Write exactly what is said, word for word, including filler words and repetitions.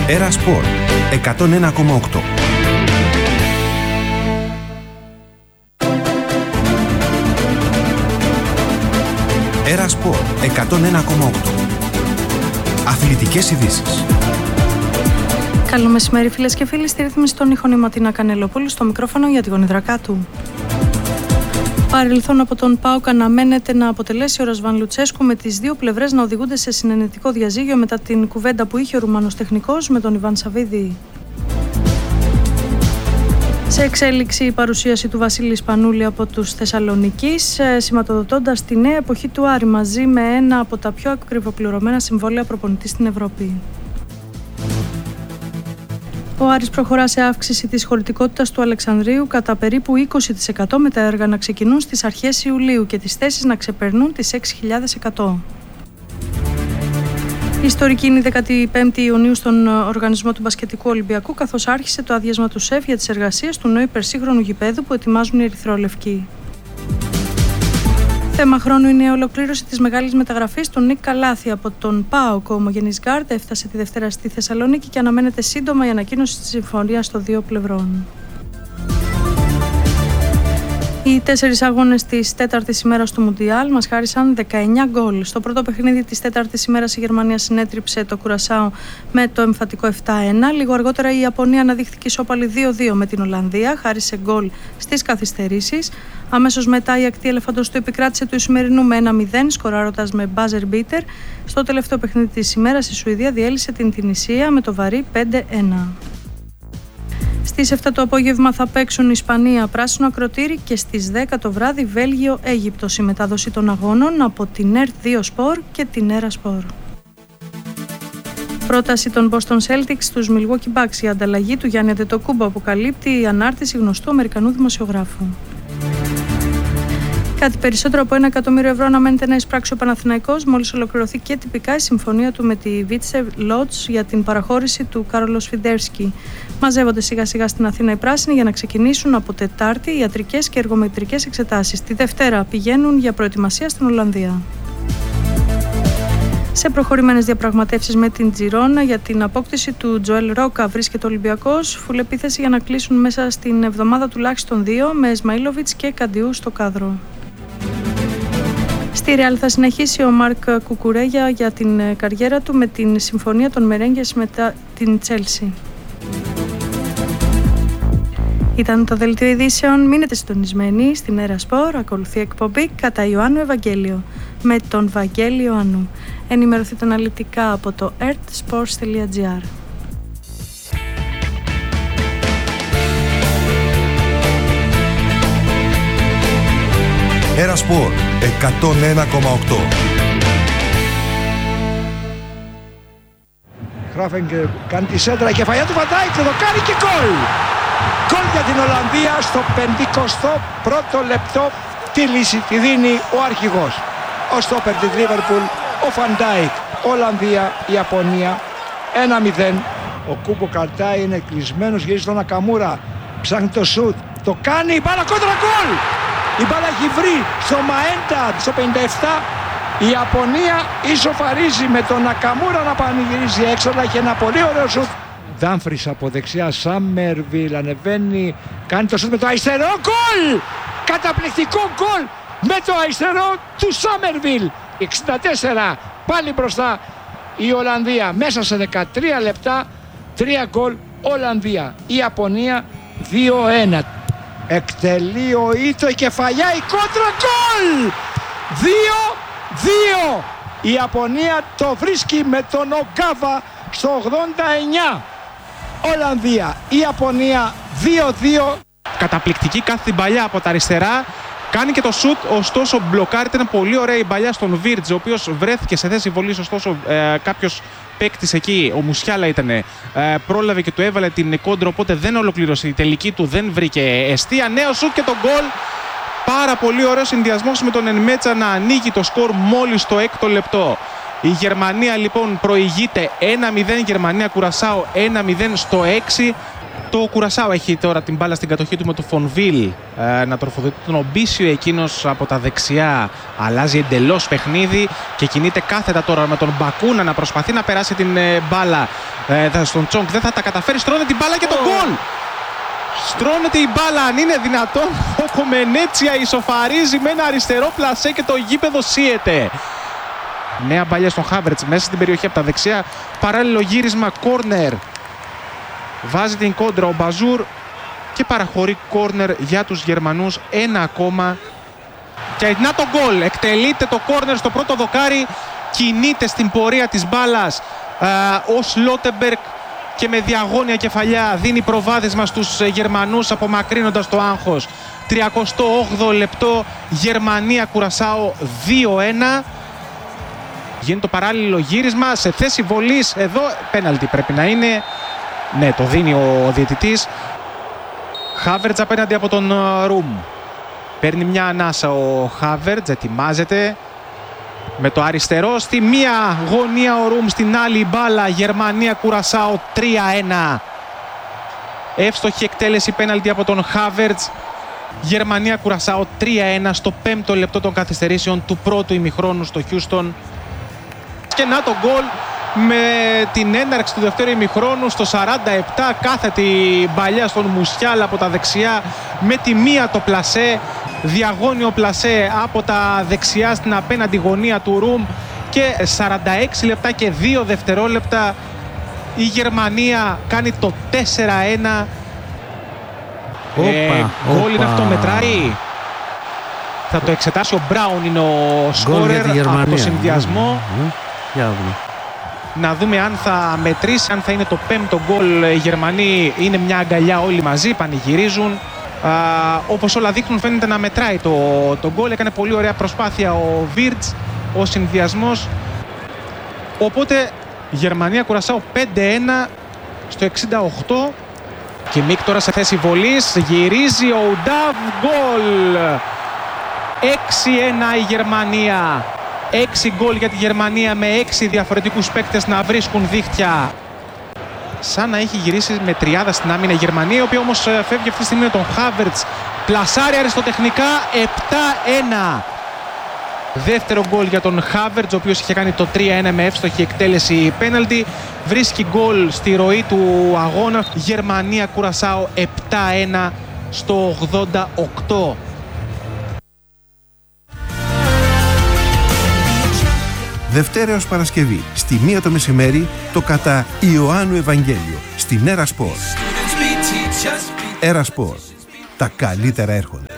Έρα Σπορ εκατόν ένα κόμμα οκτώ. Έρα Σπορ εκατόν ένα κόμμα οκτώ. Αθλητικές ειδήσεις. Καλό μεσημέρι φίλες και φίλοι, στη ρύθμιση των ήχων η Ματίνα Κανελοπούλου, στο μικρόφωνο για τη γονιδρακά του. Παρελθόν από τον ΠΑΟΚ αναμένεται να αποτελέσει ο Ρασβάν Λουτσέσκου, με τις δύο πλευρές να οδηγούνται σε συνενετικό διαζύγιο μετά την κουβέντα που είχε ο Ρουμάνος τεχνικός με τον Ιβάν Σαββίδη. Σε εξέλιξη η παρουσίαση του Βασίλη Σπανούλη από τους Θεσσαλονικείς, σηματοδοτώντας τη νέα εποχή του Άρη μαζί με ένα από τα πιο ακριβοπληρωμένα συμβόλαια προπονητή στην Ευρώπη. Ο Άρης προχωρά σε αύξηση της χωρητικότητας του Αλεξανδρίου κατά περίπου είκοσι τοις εκατό, με τα έργα να ξεκινούν στις αρχές Ιουλίου και τις θέσεις να ξεπερνούν τις έξι χιλιάδες εκατό. Η ιστορική είναι η δεκάτη πέμπτη Ιουνίου στον οργανισμό του Μπασκετικού Ολυμπιακού, καθώς άρχισε το άδειασμα του ΣΕΦ για τις εργασίες του νέου υπερσύγχρονου γηπέδου που ετοιμάζουν οι ερυθρόλευκοι. Θέμα χρόνου είναι η ολοκλήρωση της μεγάλης μεταγραφής του Νίκ Καλάθη από τον ΠΑΟΚ. Ο ομογενής γκάρντ έφτασε τη Δευτέρα στη Θεσσαλονίκη και αναμένεται σύντομα η ανακοίνωση της συμφωνίας των δύο πλευρών. Οι τέσσερις αγώνες της τέταρτης ημέρας του Μουντιάλ μας χάρισαν δεκαεννιά γκολ. Στο πρώτο παιχνίδι της τέταρτης ημέρας η Γερμανία συνέτριψε το Κουρασάο με το εμφατικό επτά ένα. Λίγο αργότερα η Ιαπωνία αναδείχθηκε ισόπαλη δύο δύο με την Ολλανδία, χάρισε γκολ στις καθυστερήσεις. Αμέσως μετά η ακτή ελεφαντοστού επικράτησε του Ισημερινού με ένα μηδέν, σκοράροντας με buzzer beater. Στο τελευταίο παιχνίδι της ημέρας η Σουηδία διέλυσε την Τινησία με το βαρύ πέντε ένα. Στις επτά το απόγευμα θα παίξουν Ισπανία πράσινο ακροτήρι και στις δέκα το βράδυ Βέλγιο Αίγυπτος. Η μετάδοση των αγώνων από την ερ δύο Sport και την Έρα Sport. Πρόταση των Boston Celtics στους Milwaukee Bucks για ανταλλαγή του Γιάννη Αντετοκούμπο αποκαλύπτει η ανάρτηση γνωστού Αμερικανού δημοσιογράφου. Κάτι περισσότερο από ένα εκατομμύριο ευρώ αναμένεται να εισπράξει ο Παναθηναϊκός μόλις ολοκληρωθεί και τυπικά η συμφωνία του με τη Βίτσε Λότς για την παραχώρηση του Κάρολος Φιντέρσκι. Μαζεύονται σιγά σιγά στην Αθήνα οι πράσινοι για να ξεκινήσουν από Τετάρτη ιατρικές και εργομετρικές εξετάσεις. Τη Δευτέρα πηγαίνουν για προετοιμασία στην Ολλανδία. Σε προχωρημένες διαπραγματεύσεις με την Τζιρόνα για την απόκτηση του Τζοέλ Ρόκα βρίσκεται ο Ολυμπιακός, φουλ επίθεση για να κλείσουν μέσα στην εβδομάδα τουλάχιστον δύο, με Ισμαήλοβιτς και Καντιού στο κάδρο. Στη Ρεάλ θα συνεχίσει ο Μάρκ Κουκουρέγια για την καριέρα του με την συμφωνία των Μερέγγες μετά την Τσέλσι. Ήταν το δελτίο ειδήσεων. Μείνετε συντονισμένοι στην Έρα Σπορ. Ακολουθεί εκπομπή κατά Ιωάννου Ευαγγέλιο με τον Βαγγέλη Ιωάννου. Ενημερωθείτε αναλυτικά από το ερτsports τελεία gr. Έρα Σπορ εκατόν ένα κόμμα οκτώ. Χράφενγκερ κάνει τη σέντρα, η κεφαλιά του Βαντάικ, θα το κάνει και γκολ! Γκολ για την Ολλανδία στο πενηκοστό πρώτο λεπτό. Τη λύση τη δίνει ο αρχηγός. Ο στόπερ της Λίβερπουλ, ο Βαντάικ. Ολλανδία, Ιαπωνία, ένα μηδέν. Ο Κούμπο καρτάει, είναι κλεισμένος, γυρίζει στον Νακαμούρα. Ψάχνει το σουτ, το κάνει, η μπάλα κόντρα, γκολ! Η μπάλα έχει βρει στο Μαέντα στο πενήντα επτά. Η Ιαπωνία ισοφαρίζει με τον Νακαμούρα να πανηγυρίζει έξω, αλλά έχει ένα πολύ ωραίο σουτ. Ντάμφρις από δεξιά, Σάμερβιλ ανεβαίνει, κάνει το σουτ με το αριστερό, γκολ! Καταπληκτικό γκολ με το αριστερό του Σάμερβιλ. εξήντα τέσσερα, πάλι μπροστά η Ολλανδία, μέσα σε δεκατρία λεπτά, τρία γκολ Ολλανδία. Η Ιαπωνία δύο ένα. Εκτελεί ο Ήτο, η κεφαλιά, η κόντρα, γκολ! δύο δύο. Η Ιαπωνία το βρίσκει με τον Ογκάβα στο ογδόντα εννιά. Ολλανδία, η Ιαπωνία δύο δύο. Καταπληκτική κάθε μπαλιά από τα αριστερά. Κάνει και το σουτ, ωστόσο μπλοκάρεται. Ένα πολύ ωραία η μπαλιά στον Βίρτζ, ο οποίος βρέθηκε σε θέση βολής, ωστόσο ε, κάποιος παίκτης εκεί, ο Μουσιάλα ήταν, ε, πρόλαβε και του έβαλε την κόντρα, οπότε δεν ολοκλήρωσε. Η τελική του δεν βρήκε εστία. Νέο σουτ και τον γκολ. Πάρα πολύ ωραίο συνδυασμός με τον Ενμέτσα να ανοίγει το σκορ μόλις στο έκτο λεπτό. Η Γερμανία λοιπόν προηγείται ένα μηδέν, Γερμανία Κουρασάο ένα μηδέν στο έξι. Το Κουρασάο έχει τώρα την μπάλα στην κατοχή του με το Φονβίλ ε, να τροφοδοτεί τον Ομπίσιο, εκείνος από τα δεξιά αλλάζει εντελώς παιχνίδι και κινείται κάθετα τώρα με τον Μπακούνα να προσπαθεί να περάσει την ε, μπάλα ε, στον Τσόγκ, δεν θα τα καταφέρει, στρώνε την μπάλα και το γκολ! Στρώνεται η μπάλα, αν είναι δυνατόν. Ο Κομενέτσια ισοφαρίζει με ένα αριστερό πλασέ και το γήπεδο σύεται. Νέα μπαλιά στον Χάβερτς μέσα στην περιοχή από τα δεξιά, παράλληλο γύρισμα, κόρνερ. Βάζει την κόντρα ο Μπαζούρ και παραχωρεί κόρνερ για τους Γερμανούς, ένα ακόμα. Και να το γκολ, εκτελείται το κόρνερ στο πρώτο δοκάρι, κινείται στην πορεία της μπάλας ο Σλότεμπεργκ και με διαγώνια κεφαλιά δίνει προβάδισμα στους Γερμανούς απομακρύνοντας το άγχος. τριακοστό όγδοο λεπτό, Γερμανία Κουρασάο δύο ένα. Γίνει το παράλληλο γύρισμα σε θέση βολής, εδώ πέναλτι πρέπει να είναι. Ναι, το δίνει ο διαιτητής. Χάβερτς απέναντι από τον Ρουμ. Παίρνει μια ανάσα ο Χάβερτς, ετοιμάζεται. Με το αριστερό στη μία γωνία ο Ρουμ, στην άλλη μπάλα. Γερμανία Κουρασάο τρία ένα. Εύστοχη εκτέλεση πέναλτι από τον Χάβερτς. Γερμανία Κουρασάο τρία ένα στο πέμπτο λεπτό των καθυστερήσεων του πρώτου ημιχρόνου στο Χιούστον. Και να το γκολ με την έναρξη του δευτέρου ημιχρόνου στο σαράντα επτά, κάθετη μπαλιά στον Μουσιάλ από τα δεξιά με τη μία το πλασέ, διαγώνιο πλασέ από τα δεξιά στην απέναντι γωνία του Ρουμ και σαράντα έξι λεπτά και δύο δευτερόλεπτα η Γερμανία κάνει το τέσσερα ένα. Ε, γκολ είναι αυτό, μετράει. Θα το εξετάσει ο Μπράουν, είναι ο σκόρερ από το συνδυασμό. Για να δούμε. Να δούμε αν θα μετρήσει, αν θα είναι το πέμπτο γκολ. Οι Γερμανοί είναι μια αγκαλιά όλοι μαζί, πανηγυρίζουν. Α, όπως όλα δείχνουν φαίνεται να μετράει το, το γκολ. Έκανε πολύ ωραία προσπάθεια ο Βίρτς, ο συνδυασμός. Οπότε Γερμανία Κουρασάο πέντε ένα στο εξήντα οκτώ. Και Μίκ τώρα σε θέση βολής, γυρίζει ο Ουντάβ, γκολ! έξι ένα η Γερμανία. έξι γκολ για τη Γερμανία με έξι διαφορετικούς παίκτες να βρίσκουν δίχτυα. Σαν να έχει γυρίσει με τριάδα στην άμυνα η Γερμανία, η οποία όμως φεύγει αυτή τη στιγμή με τον Χάβερτς. Πλασάρει αριστοτεχνικά, επτά ένα. Δεύτερο γκολ για τον Χάβερτς, ο οποίος είχε κάνει το τρία ένα με εύστοχη εκτέλεση πέναλτι. Βρίσκει γκολ στη ροή του αγώνα. Γερμανία Κουρασάο επτά ένα στο ογδόντα οκτώ. Δευτέρα έως Παρασκευή, στη μία το μεσημέρι, το κατά Ιωάννου Ευαγγέλιο, στην Έρα Σπορ. Έρα Σπορ. Τα καλύτερα έρχονται.